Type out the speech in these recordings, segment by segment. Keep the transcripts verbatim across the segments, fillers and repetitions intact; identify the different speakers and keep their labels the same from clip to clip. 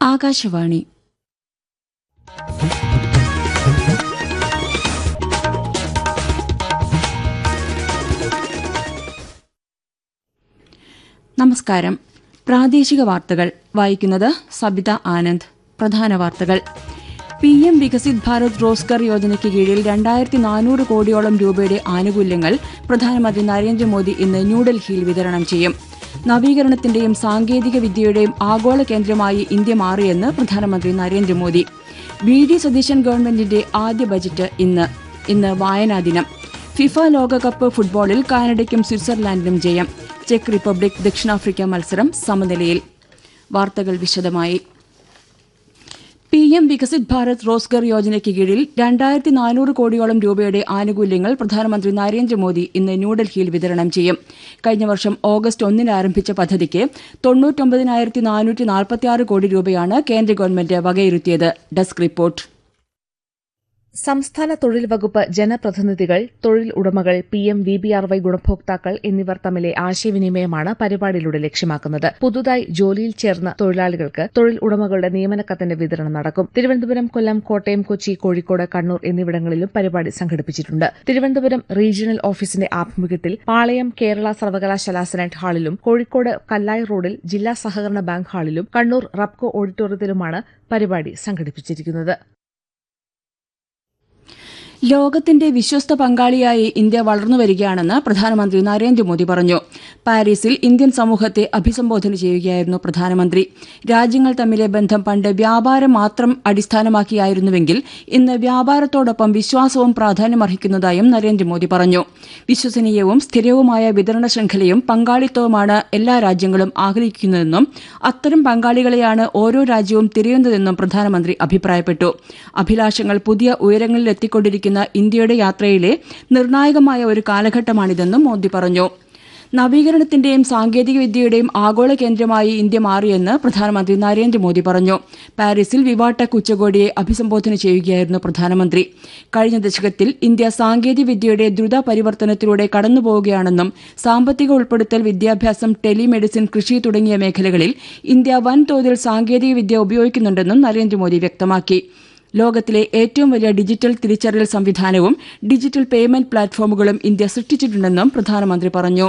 Speaker 1: ആകാശവാണി. നമസ്കാരം. പ്രാദേശിക വാർത്തകൾ വായിക്കുന്നത് സബിത ആനന്ദ്. പ്രധാന വാർത്തകൾ. പി എം വികസിത് ഭാരത് റോസ്ഗർ യോജനയ്ക്ക് കീഴിൽ രണ്ടായിരത്തി നാനൂറ് കോടിയോളം രൂപയുടെ ആനുകൂല്യങ്ങൾ പ്രധാനമന്ത്രി നരേന്ദ്രമോദി ഇന്ന് ന്യൂഡൽഹിയിൽ വിതരണം ചെയ്യും. നവീകരണത്തിന്റെയും സാങ്കേതിക വിദ്യയുടെയും ആഗോള കേന്ദ്രമായി ഇന്ത്യ മാറിയെന്ന് പ്രധാനമന്ത്രി നരേന്ദ്രമോദി. വി ഡി സതീശൻ ഗവൺമെന്റിന്റെ ആദ്യ ബജറ്റ് ഇന്ന് ഇന്ന് വായനാ ദിനം. ഫിഫ ലോകകപ്പ് ഫുട്ബോളിൽ കാനഡയ്ക്കും സ്വിറ്റ്സർലാൻഡിനും ജയം. ചെക്ക് റിപ്പബ്ലിക് ദക്ഷിണാഫ്രിക്ക മത്സരം സമനിലയിൽ. വാർത്തകൾ വിശദമായി. പി എം വികസിത് ഭാരത് റോസ്ഗർ യോജനയ്ക്ക് കീഴിൽ രണ്ടായിരത്തി നാനൂറ് കോടിയോളം രൂപയുടെ ആനുകൂല്യങ്ങൾ പ്രധാനമന്ത്രി നരേന്ദ്രമോദി ഇന്ന് ന്യൂഡൽഹിയിൽ വിതരണം ചെയ്യും. കഴിഞ്ഞ വർഷം ഓഗസ്റ്റ് ഒന്നിന് ആരംഭിച്ച പദ്ധതിക്ക് തൊണ്ണൂറ്റൊമ്പതിനായിരത്തി നാനൂറ്റി നാൽപ്പത്തിയാറ് കോടി രൂപയാണ് കേന്ദ്ര ഗവൺമെന്റ് വകയിരുത്തിയത്. Desk report.
Speaker 2: സംസ്ഥാന തൊഴിൽ വകുപ്പ് ജനപ്രതിനിധികൾ, തൊഴിൽ ഉടമകൾ, P M V B R Y ഗുണഭോക്താക്കൾ എന്നിവർ തമ്മിലെ ആശയവിനിമയമാണ് പരിപാടിയിലൂടെ ലക്ഷ്യമാക്കുന്നത്. പുതുതായി ജോലിയിൽ ചേർന്ന തൊഴിലാളികൾക്ക് തൊഴിൽ ഉടമകളുടെ നിയമനക്കത്തിന്റെ വിതരണം നടക്കും. തിരുവനന്തപുരം, കൊല്ലം, കോട്ടയം, കൊച്ചി, കോഴിക്കോട്, കണ്ണൂർ എന്നിവിടങ്ങളിലും പരിപാടി സംഘടിപ്പിച്ചിട്ടുണ്ട്. തിരുവനന്തപുരം റീജിയണൽ ഓഫീസിന്റെ ആഭിമുഖ്യത്തിൽ പാളയം കേരള സർവകലാശാല സെനറ്റ് ഹാളിലും കോഴിക്കോട് കല്ലായി റോഡിൽ ജില്ലാ സഹകരണ ബാങ്ക് ഹാളിലും കണ്ണൂർ റബ്കോ ഓഡിറ്റോറിയത്തിലുമാണ് പരിപാടി സംഘടിപ്പിച്ചിരിക്കുന്നത്.
Speaker 1: ലോകത്തിന്റെ വിശ്വസ്ത പങ്കാളിയായി ഇന്ത്യ വളർന്നുവരികയാണെന്ന് പ്രധാനമന്ത്രി നരേന്ദ്രമോദി പറഞ്ഞു. പാരീസിൽ ഇന്ത്യൻ സമൂഹത്തെ അഭിസംബോധന ചെയ്യുകയായിരുന്നു പ്രധാനമന്ത്രി. രാജ്യങ്ങൾ തമ്മിലെ ബന്ധം പണ്ട് വ്യാപാരം മാത്രം അടിസ്ഥാനമാക്കിയായിരുന്നുവെങ്കിൽ ഇന്ന് വ്യാപാരത്തോടൊപ്പം വിശ്വാസവും പ്രാധാന്യമർഹിക്കുന്നതായും നരേന്ദ്രമോദി പറഞ്ഞു. വിശ്വസനീയവും സ്ഥിരവുമായ വിതരണ ശൃംഖലയും പങ്കാളിത്തവുമാണ് എല്ലാ രാജ്യങ്ങളും ആഗ്രഹിക്കുന്നതെന്നും അത്തരം പങ്കാളികളെയാണ് ഓരോ രാജ്യവും തിരയുന്നതെന്നും പ്രധാനമന്ത്രി അഭിപ്രായപ്പെട്ടു. അഭിലാഷങ്ങൾ പുതിയ ഉയരങ്ങളിലെത്തിക്കൊണ്ടിരിക്കുന്ന ഇന്ത്യയുടെ യാത്രയിലെ നിർണായകമായ ഒരു കാലഘട്ടമാണിതെന്നും മോദി പറഞ്ഞു. നവീകരണത്തിന്റെയും സാങ്കേതിക വിദ്യയുടെയും ആഗോള കേന്ദ്രമായി ഇന്ത്യ മാറിയെന്ന് പ്രധാനമന്ത്രി നരേന്ദ്രമോദി പറഞ്ഞു. പാരീസിൽ വിവാടെക് ഉച്ചകോടിയെ അഭിസംബോധന ചെയ്യുകയായിരുന്നു പ്രധാനമന്ത്രി. കഴിഞ്ഞ ദശകത്തിൽ ഇന്ത്യ സാങ്കേതിക വിദ്യയുടെ ദ്രുത പരിവർത്തനത്തിലൂടെ കടന്നുപോവുകയാണെന്നും സാമ്പത്തിക ഉൾപ്പെടുത്തൽ, വിദ്യാഭ്യാസം, ടെലിമെഡിസിൻ, കൃഷി തുടങ്ങിയ മേഖലകളിൽ ഇന്ത്യ വൻതോതിൽ സാങ്കേതിക വിദ്യ ഉപയോഗിക്കുന്നുണ്ടെന്നും നരേന്ദ്രമോദി വ്യക്തമാക്കി. ലോകത്തിലെ ഏറ്റവും വലിയ ഡിജിറ്റൽ തിരിച്ചറിയൽ സംവിധാനവും ഡിജിറ്റൽ പേയ്മെന്റ് പ്ലാറ്റ്ഫോമുകളും ഇന്ത്യ സൃഷ്ടിച്ചിട്ടുണ്ടെന്നും പ്രധാനമന്ത്രി പറഞ്ഞു.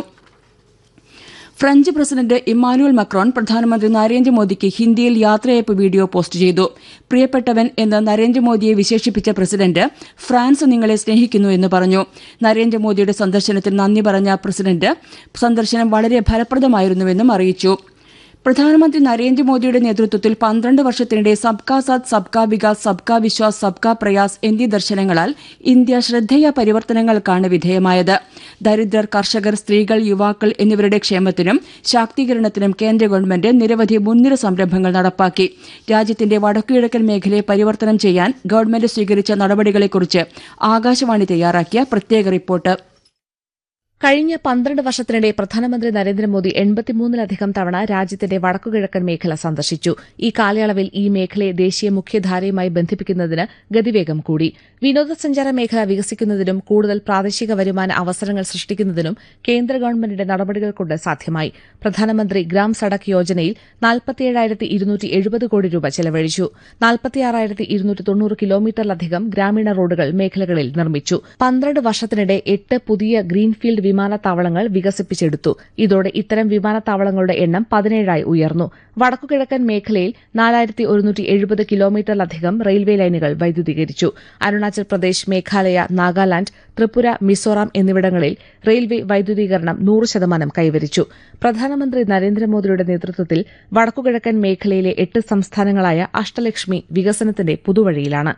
Speaker 1: ഫ്രഞ്ച് പ്രസിഡന്റ് ഇമ്മാനുവൽ മക്രോൺ പ്രധാനമന്ത്രി നരേന്ദ്രമോദിക്ക് ഹിന്ദിയിൽ യാത്രയയപ്പ് വീഡിയോ പോസ്റ്റ് ചെയ്തു. പ്രിയപ്പെട്ടവൻ എന്ന് നരേന്ദ്രമോദിയെ വിശേഷിപ്പിച്ച പ്രസിഡന്റ് ഫ്രാൻസ് നിങ്ങളെ സ്നേഹിക്കുന്നു എന്ന് പറഞ്ഞു. നരേന്ദ്രമോദിയുടെ സന്ദർശനത്തിന് നന്ദി പറഞ്ഞ പ്രസിഡന്റ് സന്ദർശനം വളരെ ഫലപ്രദമായിരുന്നുവെന്നും അറിയിച്ചു. പ്രധാനമന്ത്രി നരേന്ദ്രമോദിയുടെ നേതൃത്വത്തിൽ പന്ത്രണ്ട് വർഷത്തിനിടെ സബ്കാ സാത്ത്, സബ്കാ വികാസ്, സബ്കാ വിശ്വാസ്, സബ്കാ പ്രയാസ് എന്നീ ദർശനങ്ങളാൽ ഇന്ത്യ ശ്രദ്ധേയ പരിവർത്തനങ്ങൾക്കാണ് വിധേയമായത്. ദരിദ്രർ, കർഷകർ, സ്ത്രീകൾ, യുവാക്കൾ എന്നിവരുടെ ക്ഷേമത്തിനും ശാക്തീകരണത്തിനും കേന്ദ്ര ഗവൺമെന്റ് നിരവധി മുൻനിര സംരംഭങ്ങൾ നടപ്പാക്കി. രാജ്യത്തിന്റെ വടക്കുകിഴക്കൻ മേഖലയെ പരിവർത്തനം ചെയ്യാൻ ഗവൺമെന്റ് സ്വീകരിച്ച നടപടികളെക്കുറിച്ച് ആകാശവാണി തയ്യാറാക്കിയ പ്രത്യേക റിപ്പോർട്ട്.
Speaker 2: കഴിഞ്ഞ പന്ത്രണ്ട് വർഷത്തിനിടെ പ്രധാനമന്ത്രി നരേന്ദ്രമോദി എൺപത്തിമൂന്നിലധികം തവണ രാജ്യത്തിന്റെ വടക്കുകിഴക്കൻ മേഖല സന്ദർശിച്ചു. ഈ കാലയളവിൽ ഈ മേഖലയെ ദേശീയ മുഖ്യധാരയുമായി ബന്ധിപ്പിക്കുന്നതിന് ഗതിവേഗം കൂടി. വിനോദസഞ്ചാര മേഖല വികസിക്കുന്നതിനും കൂടുതൽ പ്രാദേശിക വരുമാന അവസരങ്ങൾ സൃഷ്ടിക്കുന്നതിനും കേന്ദ്ര ഗവൺമെന്റിന്റെ നടപടികൾ കൊണ്ട് സാധ്യമായി. പ്രധാനമന്ത്രി ഗ്രാം സഡക് യോജനയിൽ നാൽപ്പത്തിയേഴായിരത്തി ഇരുന്നൂറ്റി എഴുപത് കോടി രൂപ ചെലവഴിച്ചു. നാൽപ്പത്തിയാറായിരത്തി ഇരുന്നൂറ്റി തൊണ്ണൂറ് കിലോമീറ്ററിലധികം ഗ്രാമീണ റോഡുകൾ മേഖലകളിൽ നിർമ്മിച്ചു. പന്ത്രണ്ട് വർഷത്തിനിടെ എട്ട് പുതിയ ഗ്രീൻഫീൽഡ് വിമാനത്താവളങ്ങൾ വികസിപ്പിച്ചെടുത്തു. ഇതോടെ ഇത്തരം വിമാനത്താവളങ്ങളുടെ എണ്ണം പതിനേഴായി ഉയർന്നു. വടക്കുകിഴക്കൻ മേഖലയിൽ നാലായിരത്തി ഒരുന്നൂറ്റി എഴുപത് കിലോമീറ്ററിലധികം റെയിൽവേ ലൈനുകൾ വൈദ്യുതീകരിച്ചു. അരുണാചൽ പ്രദേശ്, മേഘാലയ, നാഗാലാന്റ്, ത്രിപുര, മിസോറാം എന്നിവിടങ്ങളിൽ റെയിൽവേ വൈദ്യുതീകരണം നൂറ് ശതമാനം കൈവരിച്ചു. പ്രധാനമന്ത്രി നരേന്ദ്രമോദിയുടെ നേതൃത്വത്തിൽ വടക്കുകിഴക്കൻ മേഖലയിലെ എട്ട് സംസ്ഥാനങ്ങളായ അഷ്ടലക്ഷ്മി വികസനത്തിന്റെ പുതുവഴിയിലാണ്.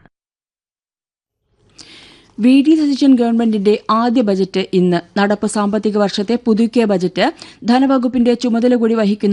Speaker 1: വി ഡി സതീശൻ ഗവൺമെന്റിന്റെ ആദ്യ ബജറ്റ് ഇന്ന്. നടപ്പ് സാമ്പത്തിക വർഷത്തെ പുതുക്കിയ ബജറ്റ് ധനവകുപ്പിന്റെ ചുമതല കൂടി വഹിക്കുന്ന